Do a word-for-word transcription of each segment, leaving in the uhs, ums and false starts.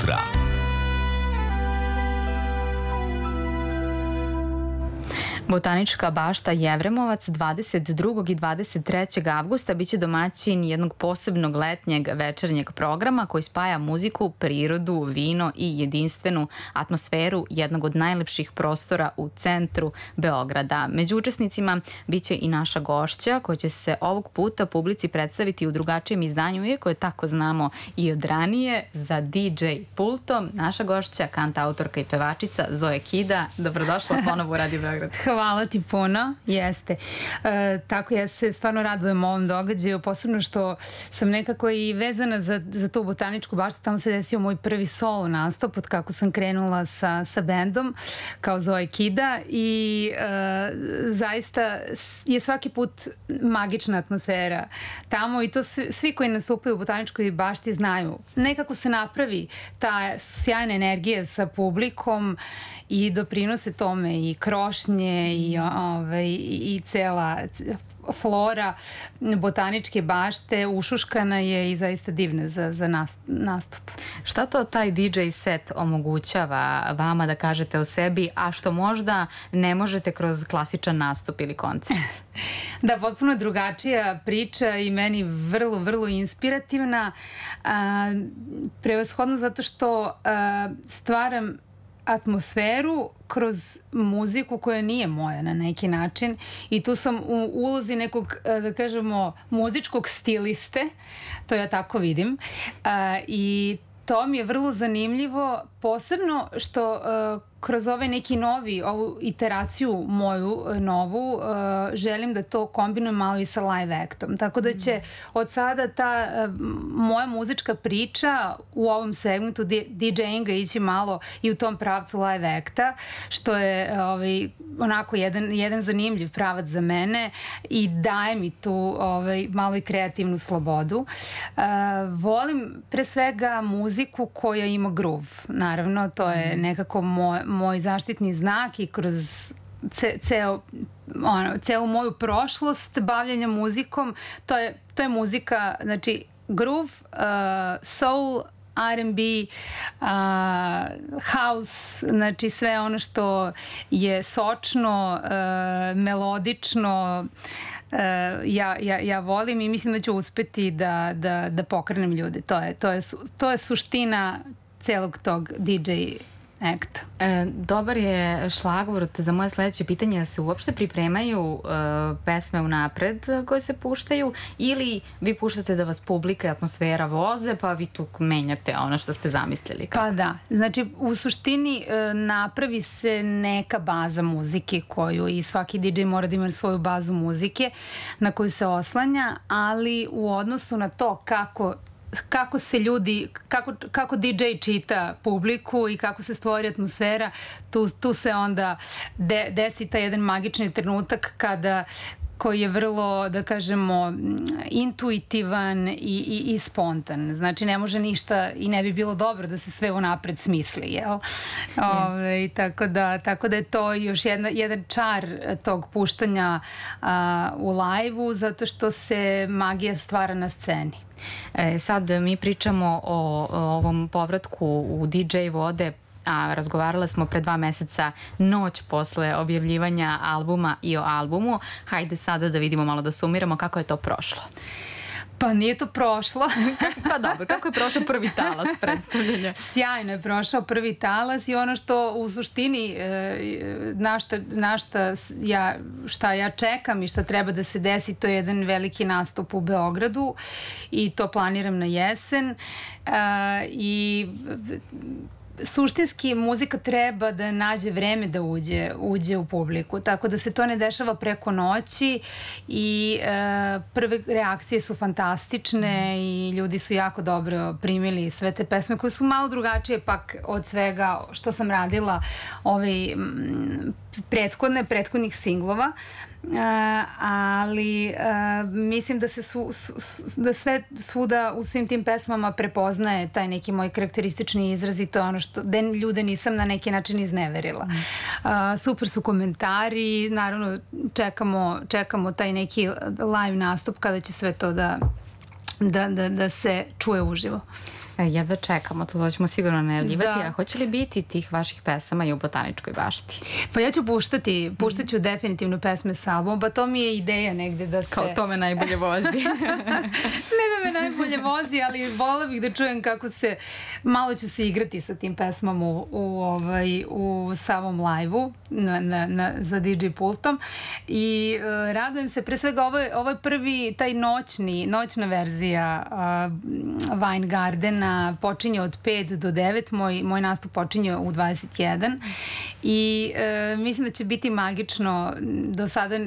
jutra. Botanička bašta Jevremovac dvadeset drugog i dvadeset trećeg avgusta biće domaćin jednog posebnog letnjeg večernjeg programa koji spaja muziku, prirodu, vino i jedinstvenu atmosferu jednog od najlepših prostora u centru Beograda. Među učesnicima biće i naša gošća koja će se ovog puta publici predstaviti u drugačijem izdanju, iako je tako znamo i od ranije, za D J pultom. Naša gošća, kantautorka i pevačica Zoe Kida. Dobrodošla ponovo u Radio Beograd. Hvala ti puno, jeste. E, tako ja se stvarno radujem ovom događaju, posebno što sam nekako i vezana za, za tu botaničku baštu. Tamo se desio moj prvi solo nastup od kako sam krenula sa, sa bendom kao Zoe Kida i e, zaista je svaki put magična atmosfera tamo i to svi, svi koji nastupaju u botaničkoj bašti znaju. Nekako se napravi ta sjajna energija sa publikom i doprinose tome i krošnje i, ove, i cela flora botaničke bašte ušuškana je i zaista divna za, za nastup. Šta to taj D J set omogućava vama da kažete o sebi, a što možda ne možete kroz klasičan nastup ili koncert? Da, potpuno drugačija priča i meni vrlo, vrlo inspirativna. A, prevashodno zato što a, stvaram atmosferu kroz muziku koja nije moja na neki način i tu sam u ulozi nekog, da kažemo, muzičkog stiliste, to ja tako vidim, i to mi je vrlo zanimljivo, posebno što kroz ovaj neki novi, ovu iteraciju moju novu, želim da to kombinujem malo i sa live actom. Tako da će od sada ta moja muzička priča u ovom segmentu DJinga ići malo i u tom pravcu live acta, što je ovaj, onako jedan, jedan zanimljiv pravac za mene i daje mi tu ovaj, malo i kreativnu slobodu. Uh, volim pre svega muziku koja ima groove. Naravno, to je nekako moj, moj zaštitni znak i kroz ce, ceo, ono, celu moju prošlost bavljenja muzikom, to je, to je muzika, znači groove, uh, soul, R and B, uh, house, znači sve ono što je sočno, uh, melodično, uh, ja, ja, ja volim i mislim da ću uspeti da, da, da pokrenem ljude. To je, to je, to je suština celog tog D J akta. E, dobar je šlagvort za moje sledeće pitanje, da se uopšte pripremaju e, pesme unapred koje se puštaju ili vi puštate da vas publika i atmosfera voze pa vi tu menjate ono što ste zamislili? Kako? Pa da, znači u suštini e, napravi se neka baza muzike koju i svaki D J mora da ima svoju bazu muzike na koju se oslanja, ali u odnosu na to kako kako se ljudi, kako, kako D J čita publiku i kako se stvori atmosfera, tu, tu se onda de, desi taj jedan magični trenutak kada koji je vrlo, da kažemo, intuitivan i, i, i spontan. Znači, ne može ništa i ne bi bilo dobro da se sve unapred smisli, jel? Yes. Ove, tako, da, tako da je to još jedna, jedan čar tog puštanja a, u live-u, zato što se magija stvara na sceni. E, sad mi pričamo o, o ovom povratku u D J vode, a razgovarala smo pre dva meseca noć posle objavljivanja albuma i o albumu. Hajde sada da vidimo malo, da sumiramo kako je to prošlo. Pa nije to prošlo. Pa dobro, kako je prošao prvi talas predstavljanja? Sjajno je prošao prvi talas i ono što u suštini na šta, na šta, ja, šta ja čekam i šta treba da se desi, to je jedan veliki nastup u Beogradu i to planiram na jesen i suštinski muzika treba da nađe vreme da uđe, uđe u publiku, tako da se to ne dešava preko noći i e, prve reakcije su fantastične mm. i ljudi su jako dobro primili sve te pesme koje su malo drugačije pak od svega što sam radila ovaj, prethodne, prethodnih singlova. Uh, ali uh, mislim da se su, su, da sve svuda u svim tim pesmama prepoznaje taj neki moj karakteristični izraz i to je ono što da ljude nisam na neki način izneverila. Uh, super su komentari, naravno čekamo, čekamo taj neki live nastup kada će sve to da, da, da, da se čuje uživo. E, jedva čekamo, to ćemo sigurno najavljivati. Da. A hoće li biti tih vaših pesama i u Botaničkoj bašti? Pa ja ću puštati, puštat ću definitivno pesme sa albuma, pa to mi je ideja negde da se... Kao to me najbolje vozi. Ne da me najbolje vozi, ali vola bih da čujem kako se, malo ću se igrati sa tim pesmama u, u, ovaj, u samom live-u na, na, na, za D J pultom i uh, radujem se, pre svega ovo je, ovo je prvi taj noćni, noćna verzija uh, Wine Gardena, počinje od pet do devet, moj, moj nastup počinje u dvadeset jedan i uh, mislim da će biti magično. Do sada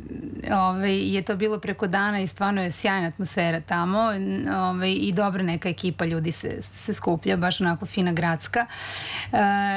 ovaj, je to bilo preko dana i stvarno je sjajna atmosfera tamo, ovaj, i dobra neka ekipa ljudi se, se skuplja, baš onako fina gradska uh,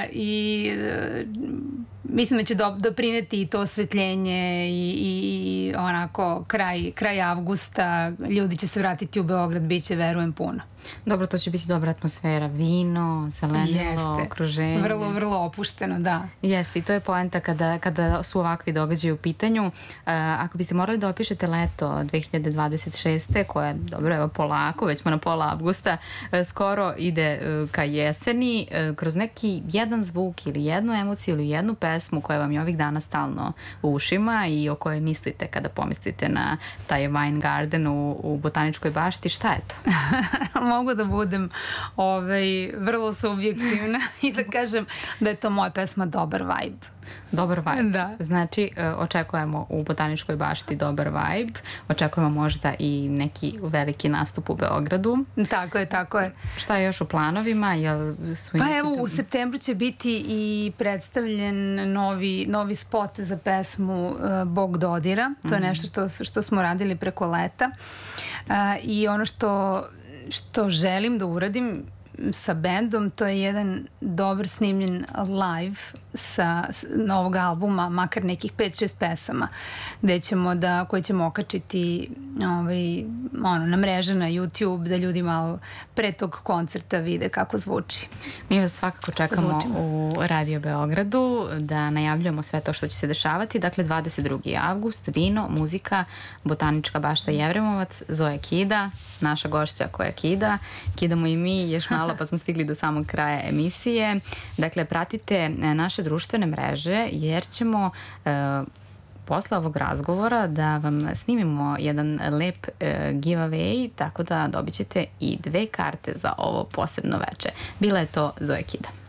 i uh, mislim da će do, doprineti i to osvetljenje i, i onako kraj, kraj avgusta ljudi će se vratiti u Beograd, bit će, verujem, puno. Dobro, to će biti dobra atmosfera, vino, zelenilo, okruženje. Vrlo, vrlo opušteno, da. Jeste, i to je poenta kada, kada su ovakvi događaji u pitanju. Uh, ako biste morali da opišete leto dve hiljade dvadeset šeste koje, dobro, evo polako, već smo na pola avgusta, uh, skoro ide uh, ka jeseni, uh, kroz neki jedan zvuk ili jednu emociju ili jednu pesmu koja vam je ovih dana stalno u ušima i o kojoj mislite kada pomislite na taj Wine Garden u, u Botaničkoj bašti, šta je to? Mogu da budem ovaj, vrlo subjektivna i da kažem da je to moja pesma Dobar vibe. Dobar vibe. Da. Znači, očekujemo u Botaničkoj bašti dobar vibe, očekujemo možda i neki veliki nastup u Beogradu. Tako je, tako je. Šta je još u planovima? Jel su pa evo, u septembru će biti i predstavljen novi, novi spot za pesmu uh, Bog dodira. To je nešto što, što smo radili preko leta. Uh, I ono što što želim da uradim sa bendom, to je jedan dobar snimljen live sa novog albuma, makar nekih pet šest pesama gde ćemo da, koje ćemo okačiti ovaj, ono, na mreže, na YouTube, da ljudi malo pre tog koncerta vide kako zvuči. Mi vas svakako čekamo Zvučimo. u Radio Beogradu da najavljujemo sve to što će se dešavati. Dakle, dvadeset drugi avgust, vino, muzika, Botanička bašta Jevremovac, Zoja Kida, naša gošća koja kida. Kidamo i mi još malo pa smo stigli do samog kraja emisije. Dakle, pratite naše društvene mreže jer ćemo uh, posle ovog razgovora da vam snimimo jedan lep uh, giveaway, tako da dobit ćete i dve karte za ovo posebno veče. Bila je to Zoja Kida.